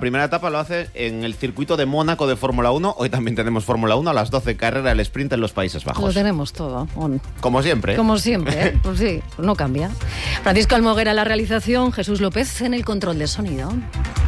primera etapa lo hace en el circuito de Mónaco de Fórmula 1. Hoy también tenemos Fórmula 1 a las 12, carrera el sprint en los Países Bajos. Lo tenemos todo. Como siempre. Como siempre, ¿eh? Pues sí, no cambia. Francisco Almoguera en la realización, Jesús López en el control de sonido.